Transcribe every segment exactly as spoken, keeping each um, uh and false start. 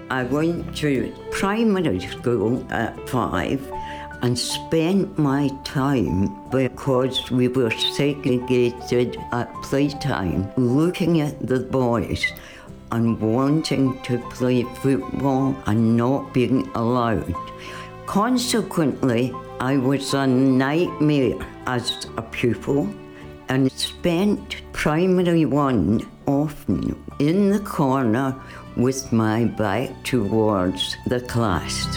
I went to primary school at five and spent my time, because we were segregated at playtime, looking at the boys and wanting to play football and not being allowed. Consequently, I was a nightmare as a pupil and spent primary one often in the corner with my back towards the class.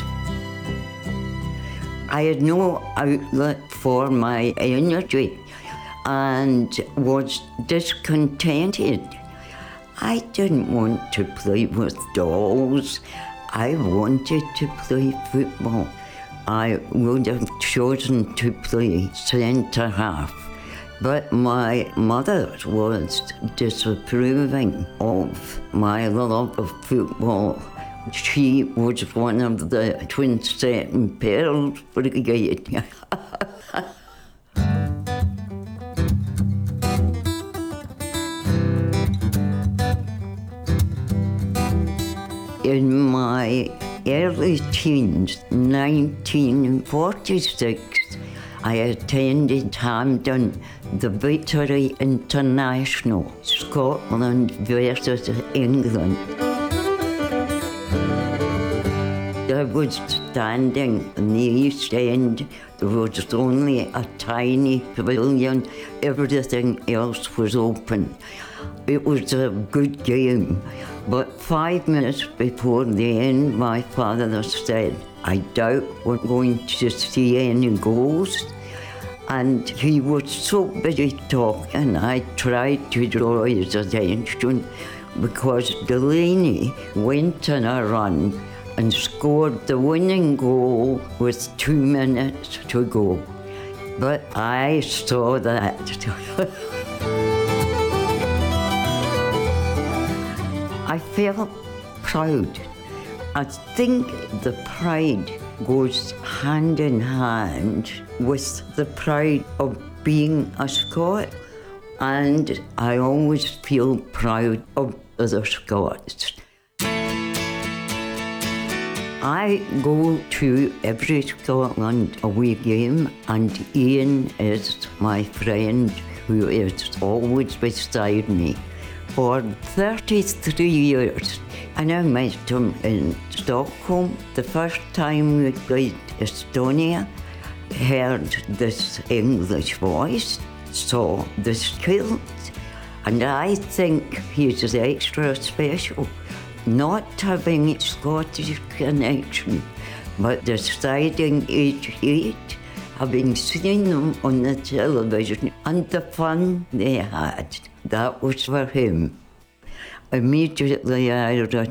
I had no outlet for my energy and was discontented. I didn't want to play with dolls. I wanted to play football. I would have chosen to play centre half, but my mother was disapproving of my love of football. She was one of the Twinset and Pearls Brigade. In my early teens, nineteen forty-six, I attended Hampden, the Victory International, Scotland versus England. I was standing in the East End. There was only a tiny pavilion. Everything else was open. It was a good game, but five minutes before the end, my father said, "I doubt we're going to see any goals." And he was so busy talking, I tried to draw his attention because Delaney went on a run and scored the winning goal with two minutes to go. But I saw that. I felt proud. I think the pride goes hand in hand with the pride of being a Scot, and I always feel proud of the Scots. I go to every Scotland away game, and Ian is my friend who is always beside me for thirty-three years. And I met him in Stockholm the first time we played Estonia, heard this English voice, saw the skills, and I think he's extra special. Not having Scottish connection, but deciding age eight, having seen them on the television and the fun they had, that was for him. Immediately I